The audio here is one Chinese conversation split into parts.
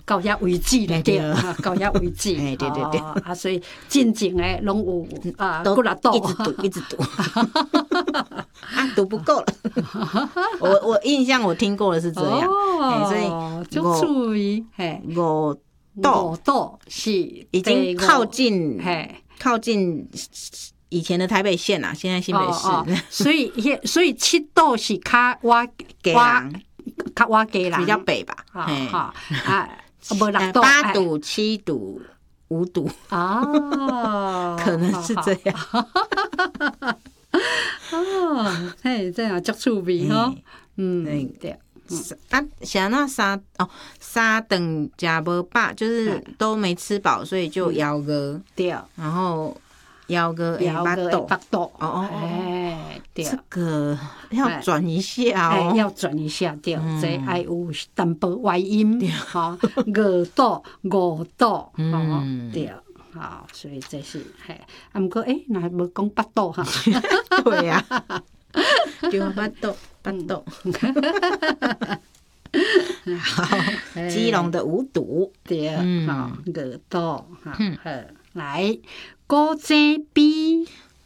到遐为止了，对，到遐为止。 对， 所以进前诶拢有都几度， 一直读，读不够了。我印象我听过的是这样，所以就注意， 五度是已经靠近以前的台北县啦，现在新北市， 所以7度是较瓦加人， 比较北吧， 无6度 ，8度、7度、5度可能是这样。 这样足趣味吼，对。 像那三顿吃不饱，就是都没吃饱，所以就腰饿， 对， 然后腰饿8度， 对， 这个要转一下哦， 要转一下，对，这爱有淡薄外音，哈，2度、5度，对。所以这是不过那无讲8度哈， 对呀，就8度，好，基隆的5度， 对，2度，来古井边，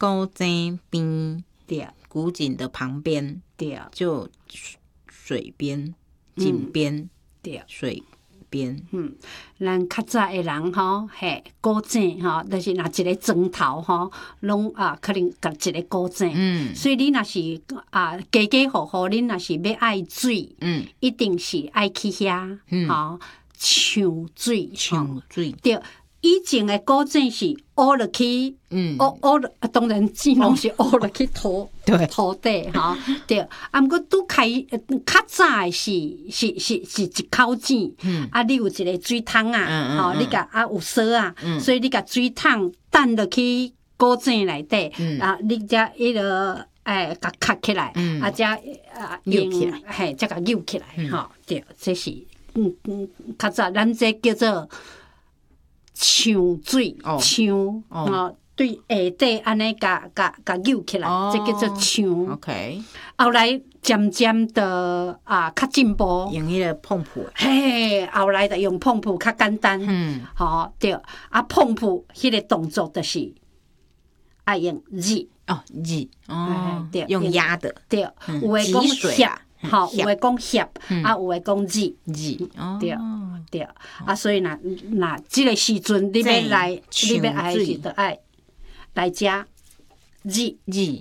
对， 古井的旁边， 对， 就水边、井边， 对， 水边， 咱较早的人吼，古井吼，就是若一个砖头吼，拢可能夹一个古井，所以你若是家家户户，恁若是要爱水，一定是爱去遐，吼，抢水，对。以前的古井是挖落去，当然井拢是挖落去土地，吼，对。毋过拄开较早的是一口井，你有一个水桶啊，你甲有锁啊，所以你甲水桶等落去古井内底，你才迄个甲卡起来，才扭起来， 才甲扭起来，吼，对，这是较早咱这叫做。抢水，对下底安尼甲扭起来，这叫做抢。 OK。 后来渐渐的较进步， 用迄个碰浦。 后来就用碰浦较简单。对。碰浦迄个动作就是爱用日。 对，用压的。 对，有诶讲箧。有诶讲箧，有诶讲日，对，所以若即个时阵你要来时就爱来食日，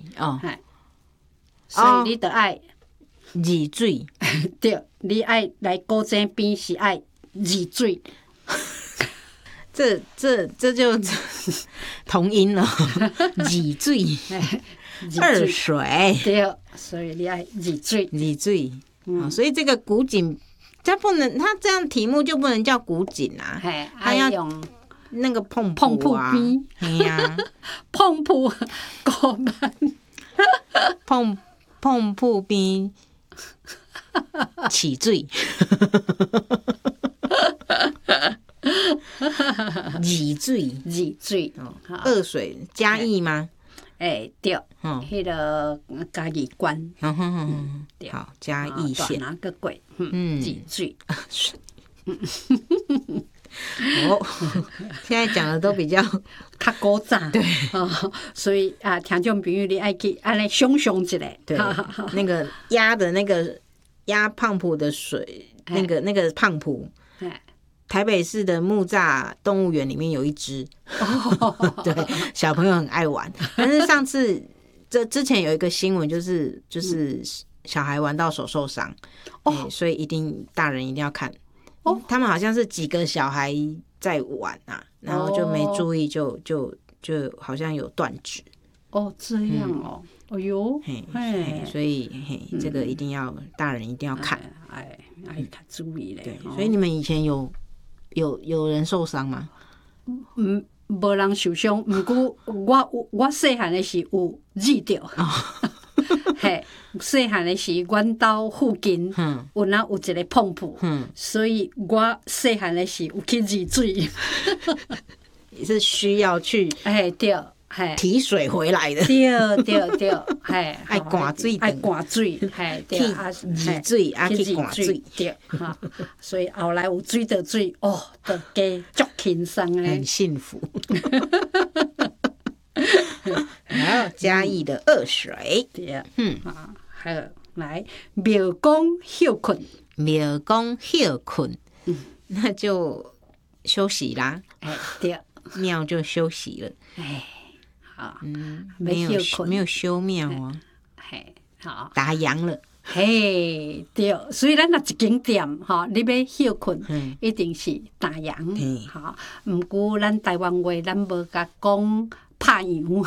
所以你就爱日水， 对，你爱来古井边是爱日水， 这就同音了，日水。二水， 对，所以你爱日水， 所以这个古井，它这样题目就不能叫古井啊，它要用那个碰浦边， 碰浦过慢， 碰浦边起水，日水，二水嘉义吗？ 对，迄个嘉义关， 好，嘉义县哪个过，日水。 现在讲的都比较较古早， 对， 所以听众朋友你爱去安尼想象一下， 对，那个压的那个压胖浦的水，那个胖浦。台北市的木栅动物园里面有一只，对，小朋友很爱玩。但是上次之前有一个新闻，就是小孩玩到手受伤，所以大人一定要看。他们好像是几个小孩在玩啊，然后就没注意，就好像有断指。 这样哦，哎呦， 所以这个一定要大人一定要看， 爱较注意嘞。 对，所以你们以前有人受伤吗？ 无人受伤，不过我细汉的是有日着，细汉的是阮兜附近有一个碰浦，所以我细汉的是有去日水， 是需要去对， 提水回来的。 对，嘿， 爱灌水， 爱灌水，嘿，对啊，热水啊去灌水， 对，哈，所以后来有水的水，哦，都加足轻松诶， 很幸福。然后嘉义的二水， 对，啊，好，来庙公休困， 庙公休困，那就休息啦。 对， 庙就休息了。 好， 没有休庙啊。 好， 打烊了。 嘿，对，所以咱若一间店吼，你要休困，一定是打烊。好，毋过咱台湾话，咱无甲讲拍烊。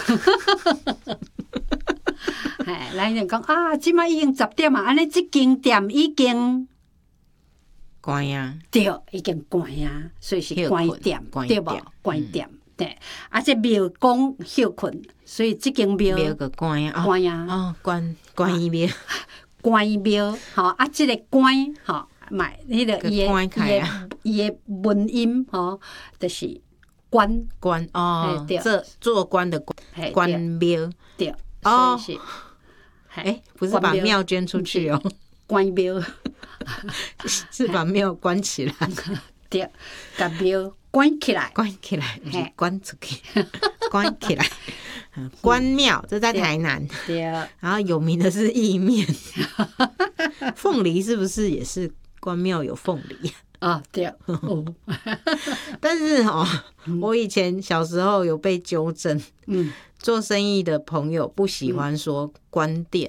咱就讲啊，即摆已经10点啊，安尼即间店已经关啊。 对，已经关啊，所以是关店，对无？关店。对，这庙公休困，所以即间庙个关啊， 关啊， 哦，关庙。 关庙，吼即个关，吼，买迄个伊的文音，吼，就是关哦，这做官的关庙， 对，所以是， 不是把庙捐出去哦， 关庙是把庙关起来， 对，把庙关起来， 不是关出去，关起来。关庙，这在台南。 对， 然后有名的是意面，凤梨是不是也是关庙有凤梨啊？对， 但是我以前小时候有被纠正，做生意的朋友不喜欢说关店。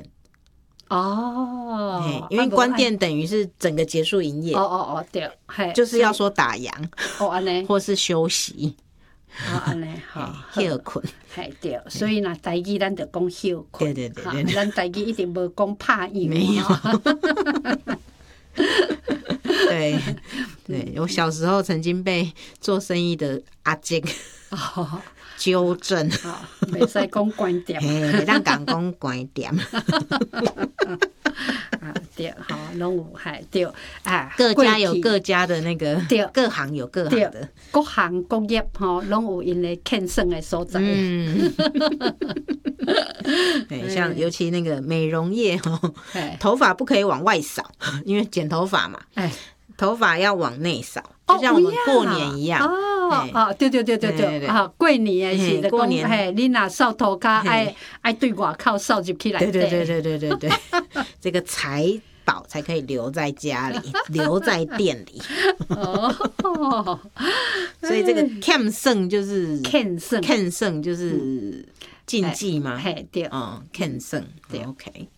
因为关店等于是整个结束营业。 对， 就是要说打烊， 安尼， 或是休息。 安尼， 休困， 对，所以台语咱就讲休困， 对， 咱台语一定无讲拍烊， 没有。对，我小时候曾经被做生意的阿姐纠正， 袂使讲关店， 咱讲关店。 对，拢有对各家有各家的那个，各行有各行的， 各行各业拢有因的欠算的所在。 像尤其那个美容业头发不可以往外扫，因为剪头发嘛，头发要往内扫，就像我们过年一样。 对，过年的是过年，你若扫头壳，爱对外口扫入去来。 对，这个财宝才可以留在家里，留在店里。所以这个欠算就是欠算就是禁忌嘛。 对， 欠算对 OK。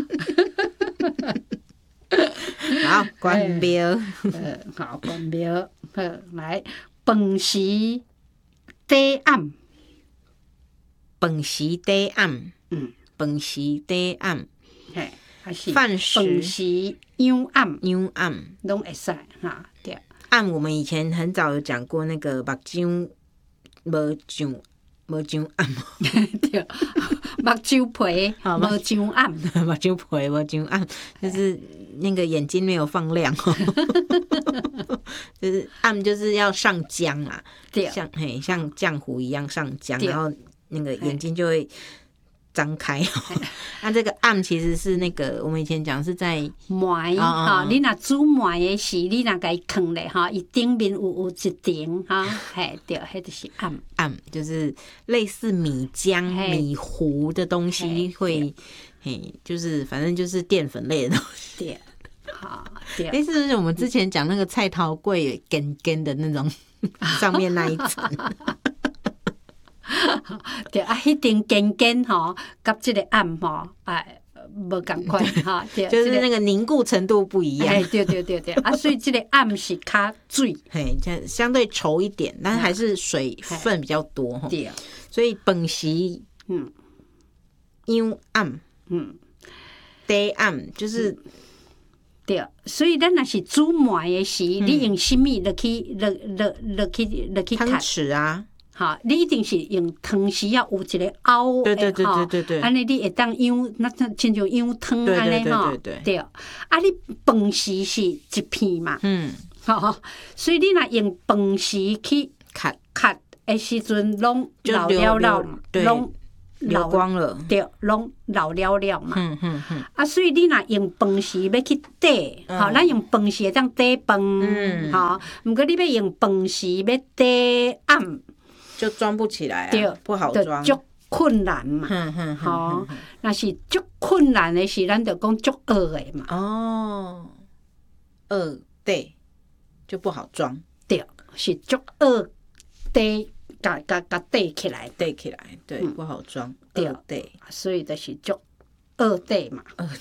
好，关庙。 好，关庙。来，饭时底暗， 饭时底暗，饭时底暗， 还是饭时鸳暗，拢会使对。 暗，我们以前很早有讲过那个目睭无上暗， 对，目睭皮无上暗， 目睭皮无上暗，就是那个眼睛没有放亮，就是暗，就是要上浆啊，像浆糊一样上浆，然后那个眼睛就会张开。那这个暗其实是那个我们以前讲是在糜你若煮糜的时，你若甲伊放咧伊顶面有一层对，迄就是暗，就是类似米浆、米糊的东西会，就是反正就是淀粉类的东西。 对，对， 是不是我们之前讲那个菜头粿根根的那种上面那一层？ 对迄层根根甲这个暗无同款就是那个凝固程度不一样。 对，所以这个暗是较水， 相对稠一点，但是还是水分比较多。 对， 所以饭时鸳暗，底暗就是对。所以咱若是煮糜的时，你用什么落去汤匙啊？ 你一定是用汤匙要有一个凹的， 对， 安尼你会当舀，那亲像舀汤安尼对。你饭时是一片嘛，所以你若用饭时去的时阵拢就老了了嘛， 对拢流光了， 对，拢老了了嘛。啊，所以你若用饭时要去底，吼，咱用饭时会当底饭，吼。毋过你要用饭时要底暗， 就装不起来对， 不好装， 就足困难嘛。吼，若是足困难的是，咱就讲足恶的嘛。 哦，对，就不好装， 对，是足恶底。甲底起来， 对，不好装，对， 所以就是足恶底嘛。